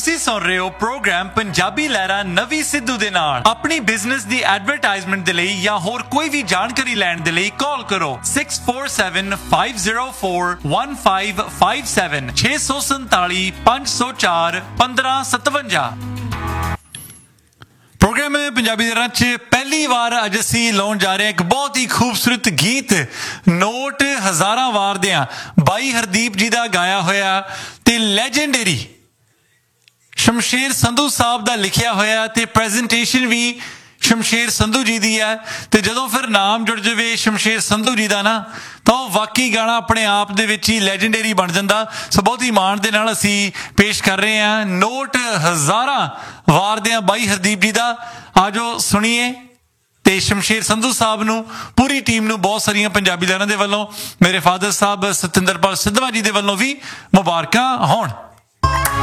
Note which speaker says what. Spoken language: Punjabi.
Speaker 1: ਤੁਸੀਂ ਸੁਣ ਰਹੇ ਹੋ ਪ੍ਰੋਗਰਾਮ ਪੰਜਾਬੀ ਲਹਿਰਾ ਨਵੀਂ ਸਿੱਧੂ ਦੇ ਨਾਲ। ਆਪਣੀ ਬਿਜ਼ਨਸ ਦੀ ਐਡਵਰਟਾਈਜ਼ਮੈਂਟ ਦੇ ਲਈ ਜਾਂ ਹੋਰ ਕੋਈ ਵੀ ਜਾਣਕਾਰੀ ਲੈਣ ਦੇ ਲਈ ਕਾਲ ਕਰੋ 6475041557 647 504 1557। ਪ੍ਰੋਗਰਾਮ ਪੰਜਾਬੀ ਦੇ ਰਾਹ 'ਚ ਪਹਿਲੀ ਵਾਰ ਅੱਜ ਅਸੀਂ ਲਾਉਣ ਜਾ ਰਹੇ ਹਾਂ ਇੱਕ ਬਹੁਤ ਹੀ ਖੂਬਸੂਰਤ ਗੀਤ, ਨੋਟ ਹਜ਼ਾਰਾਂ ਵਾਰ ਦਿਆਂ, ਬਾਈ ਹਰਦੀਪ ਜੀ ਦਾ ਗਾਇਆ ਹੋਇਆ ਤੇ ਲੈਜੈਂਡਰੀ ਸ਼ਮਸ਼ੇਰ ਸੰਧੂ ਸਾਹਿਬ ਦਾ ਲਿਖਿਆ ਹੋਇਆ ਤੇ ਪ੍ਰੈਜੈਂਟੇਸ਼ਨ ਵੀ ਸ਼ਮਸ਼ੇਰ ਸੰਧੂ ਜੀ ਦੀ ਹੈ। ਤੇ ਜਦੋਂ ਫਿਰ ਨਾਮ ਜੁੜ ਜਾਵੇ ਸ਼ਮਸ਼ੇਰ ਸੰਧੂ ਜੀ ਦਾ ਨਾ, ਤਾਂ ਉਹ ਵਾਕਈ ਗਾਣਾ ਆਪਣੇ ਆਪ ਦੇ ਵਿੱਚ ਹੀ ਲੈਜੈਂਡਰੀ ਬਣ ਜਾਂਦਾ। ਸੋ ਬਹੁਤ ਹੀ ਮਾਣ ਦੇ ਨਾਲ ਅਸੀਂ ਪੇਸ਼ ਕਰ ਰਹੇ ਹਾਂ ਨੋਟ ਹਜ਼ਾਰਾਂ ਵਾਰ ਦਿਆਂ ਬਾਈ ਹਰਦੀਪ ਜੀ ਦਾ। ਆਜੋ ਸੁਣੀਏ। ਤੇ ਸ਼ਮਸ਼ੇਰ ਸੰਧੂ ਸਾਹਿਬ ਨੂੰ, ਪੂਰੀ ਟੀਮ ਨੂੰ ਬਹੁਤ ਸਾਰੀਆਂ ਪੰਜਾਬੀ ਲਹਿਰਾਂ ਦੇ ਵੱਲੋਂ, ਮੇਰੇ ਫਾਦਰ ਸਾਹਿਬ ਸਤਿੰਦਰਪਾਲ ਸਿੱਧਵਾਂ ਜੀ ਦੇ ਵੱਲੋਂ ਵੀ ਮੁਬਾਰਕਾਂ ਹੋਣ।